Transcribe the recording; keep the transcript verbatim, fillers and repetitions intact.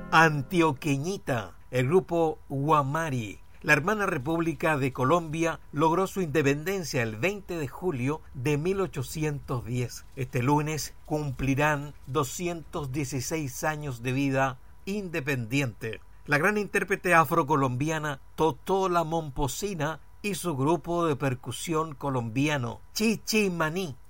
Antioqueñita, el grupo Guamari. La hermana República de Colombia logró su independencia el veinte de julio de mil ochocientos diez. Este lunes cumplirán doscientos dieciséis años de vida independiente. La gran intérprete afrocolombiana Totó la Momposina y su grupo de percusión colombiano Chichi Maní